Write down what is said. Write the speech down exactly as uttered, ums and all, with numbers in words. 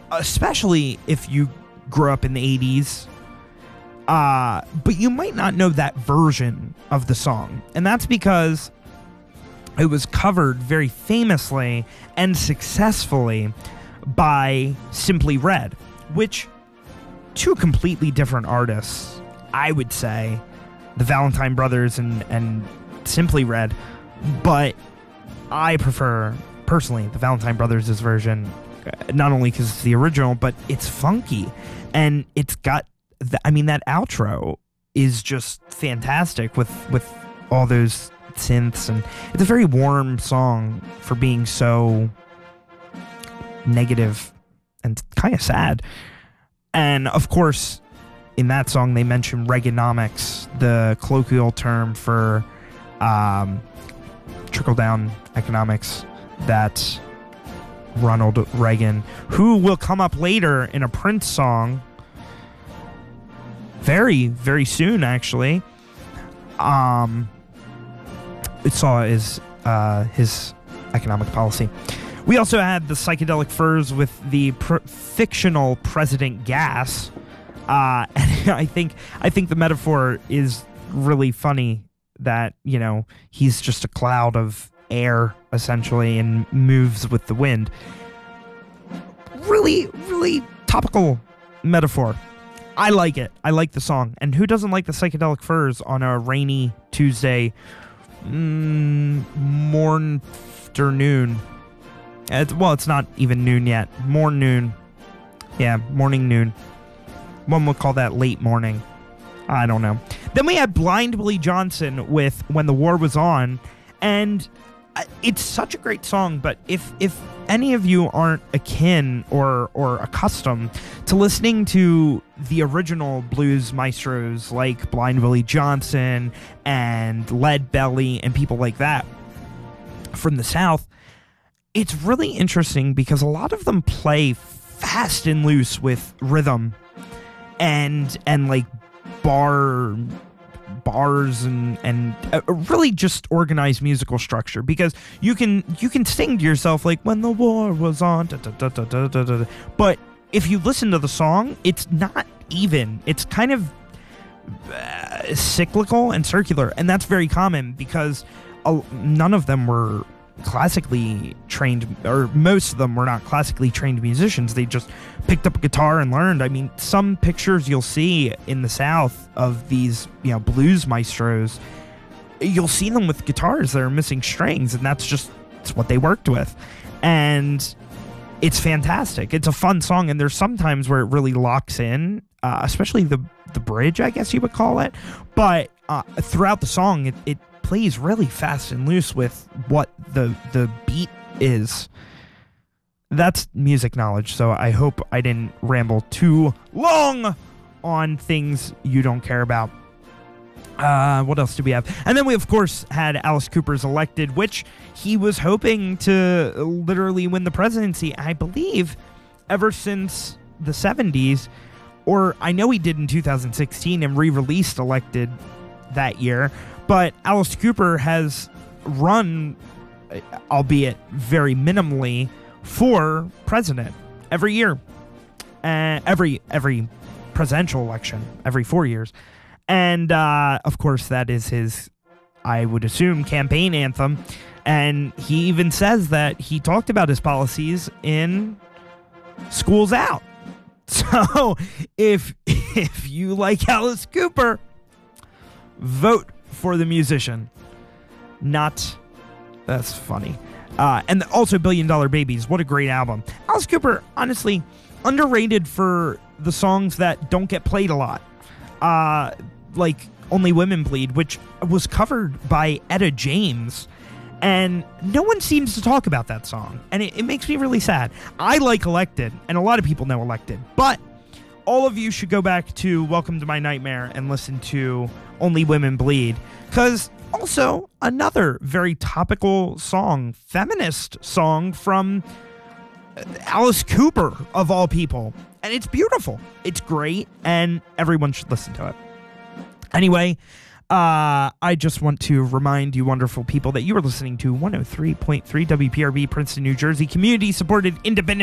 especially if you grew up in the eighties. Uh, but you might not know that version of the song. And that's because it was covered very famously and successfully by Simply Red, which, two completely different artists, I would say, the Valentine Brothers and, and Simply Red. But I prefer, personally, the Valentine Brothers' version, not only because it's the original, but it's funky. And it's got The, I mean, that outro is just fantastic with with all those synths, and it's a very warm song for being so negative and kind of sad. And of course, in that song, they mention Reaganomics, the colloquial term for um, trickle-down economics that Ronald Reagan, who will come up later in a Prince song, very, very soon, actually. Um, it saw his, uh, his economic policy. We also had the Psychedelic Furs with the pr- fictional President Gas. Uh, and I think I think the metaphor is really funny that, you know, he's just a cloud of air, essentially, and moves with the wind. Really, really topical metaphor. I like it. I like the song. And who doesn't like the Psychedelic Furs on a rainy Tuesday mm, morn afternoon? It's, well, it's not even noon yet. Morn noon. Yeah, morning noon. One would call that late morning. I don't know. Then we had Blind Willie Johnson with When the War Was On. And it's such a great song, but if if any of you aren't akin or or accustomed to listening to the original blues maestros like Blind Willie Johnson and Lead Belly and people like that from the South, it's really interesting because a lot of them play fast and loose with rhythm and and like bar bars and and uh, really just organized musical structure, because you can you can sing to yourself like when the war was on, da, da, da, da, da, da, da. But if you listen to the song, it's not even. It's kind of uh, cyclical and circular, and that's very common because uh, none of them were classically trained, or most of them were not classically trained musicians. They just picked up a guitar and learned. I mean, some pictures you'll see in the South of these, you know, blues maestros, you'll see them with guitars that are missing strings, and that's just it's what they worked with. And it's fantastic. It's a fun song, and there's some times where it really locks in, uh, especially the the bridge, I guess you would call it. But uh, throughout the song, it, it plays really fast and loose with what the the beat is. That's music knowledge, so I hope I didn't ramble too long on things you don't care about. Uh, what else do we have? And then we, of course, had Alice Cooper's Elected, which he was hoping to literally win the presidency, I believe, ever since the seventies. Or I know he did in two thousand sixteen and re-released Elected that year. But Alice Cooper has run, albeit very minimally, for president every year. Uh, every every presidential election, every four years. And, uh, of course, that is his, I would assume, campaign anthem. And he even says that he talked about his policies in Schools Out. So if if you like Alice Cooper, vote for the musician. Not, that's funny. Uh, and also Billion Dollar Babies. What a great album. Alice Cooper, honestly, underrated for the songs that don't get played a lot. Uh, like Only Women Bleed, which was covered by Etta James. And no one seems to talk about that song. And it, it makes me really sad. I like Elected, and a lot of people know Elected. But all of you should go back to Welcome to My Nightmare and listen to Only Women Bleed. Because also another very topical song, feminist song from Alice Cooper, of all people. And it's beautiful. It's great, and everyone should listen to it. Anyway, uh, I just want to remind you wonderful people that you are listening to one oh three point three W P R B, Princeton, New Jersey, community-supported independent